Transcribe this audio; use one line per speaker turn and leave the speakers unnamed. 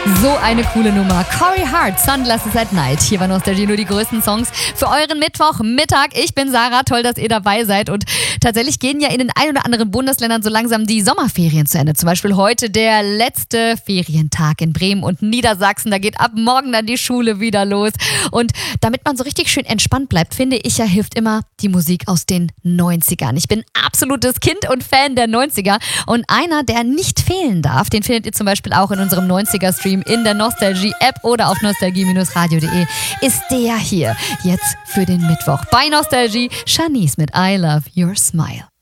So eine coole Nummer. Corey Hart, Sunglasses at Night. Hier war Nostalgie nur die größten Songs für euren Mittwochmittag. Ich bin Sarah, toll, dass ihr dabei seid. Und tatsächlich gehen ja in den ein oder anderen Bundesländern so langsam die Sommerferien zu Ende. Zum Beispiel heute der letzte Ferientag in Bremen und Niedersachsen. Da geht ab morgen dann die Schule wieder los. Und damit man so richtig schön entspannt bleibt, finde ich ja, hilft immer die Musik aus den 90ern. Ich bin absolutes Kind und Fan der 90er. Und einer, der nicht fehlen darf, den findet ihr zum Beispiel auch in unserem 90er-Stream in der Nostalgie-App oder auf nostalgie-radio.de, ist der hier jetzt für den Mittwoch. Bei Nostalgie, Shanice mit I Love Your Smile.